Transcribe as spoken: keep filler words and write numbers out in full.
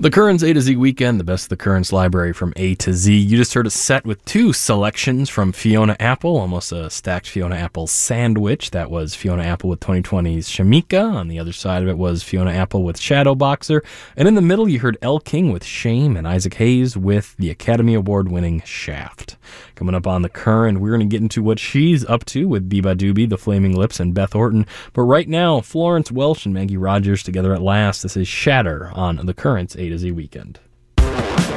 The Currents A to Z Weekend, the best of the Currents library from A to Z. You just heard a set with two selections from Fiona Apple, almost a stacked Fiona Apple sandwich. That was Fiona Apple with twenty twenty's Shamika. On the other side of it was Fiona Apple with Shadow Boxer. And in the middle, you heard Elle King with Shame and Isaac Hayes with the Academy Award-winning Shaft. Coming up on The Current, we're going to get into what she's up to with Biba Doobie, The Flaming Lips, and Beth Orton. But right now, Florence Welch and Maggie Rogers together at last. This is Shatter on The Currents A to Z Weekend.